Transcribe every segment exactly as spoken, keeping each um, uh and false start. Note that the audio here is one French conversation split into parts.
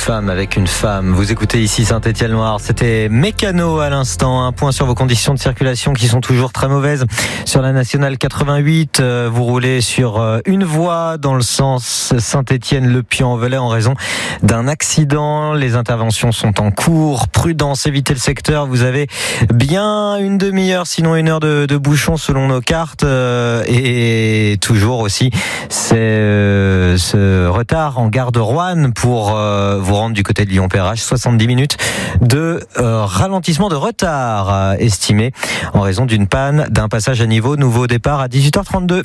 femme avec une femme. Vous écoutez ici Saint-Étienne-Loire. C'était Mécano à l'instant. Un point sur vos conditions de circulation qui sont toujours très mauvaises. Sur la nationale quatre-vingt-huit, vous roulez sur une voie dans le sens Saint-Étienne-Le Puy-en-Velay en raison d'un accident. Les interventions sont en cours. Prudence, évitez le secteur. Vous avez bien une demi-heure, sinon une heure de, de bouchon selon nos cartes. Et toujours aussi, c'est euh, ce retard en gare de Roanne pour euh, vous rendre du côté de Lyon-Perrache. soixante-dix minutes de euh, ralentissement de retard euh, estimé en raison d'une panne d'un passage à niveau. Nouveau départ à dix-huit heures trente-deux.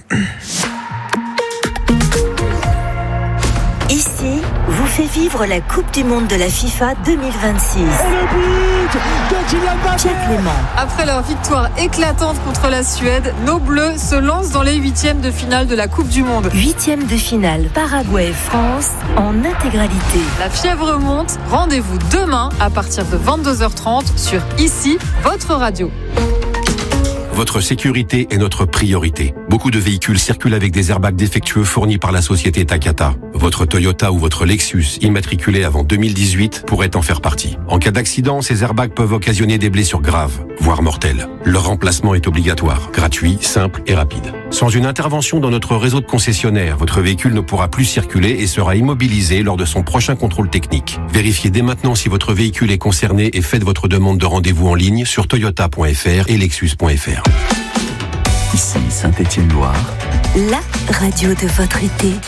Ici, vous fait vivre la Coupe du Monde de la FIFA deux mille vingt-six. Et le but de Kylian Mbappé. Pierre Clément. Après leur victoire éclatante contre la Suède, nos Bleus se lancent dans les huitièmes de finale de la Coupe du Monde. Huitièmes de finale Paraguay-France en intégralité. La fièvre monte. Rendez-vous demain à partir de vingt-deux heures trente sur Ici, votre radio. Votre sécurité est notre priorité. Beaucoup de véhicules circulent avec des airbags défectueux fournis par la société Takata. Votre Toyota ou votre Lexus, immatriculé avant deux mille dix-huit, pourrait en faire partie. En cas d'accident, ces airbags peuvent occasionner des blessures graves, voire mortelles. Leur remplacement est obligatoire, gratuit, simple et rapide. Sans une intervention dans notre réseau de concessionnaires, votre véhicule ne pourra plus circuler et sera immobilisé lors de son prochain contrôle technique. Vérifiez dès maintenant si votre véhicule est concerné et faites votre demande de rendez-vous en ligne sur toyota point f r et lexus point f r. Ici Saint-Étienne-Loire, la radio de votre été.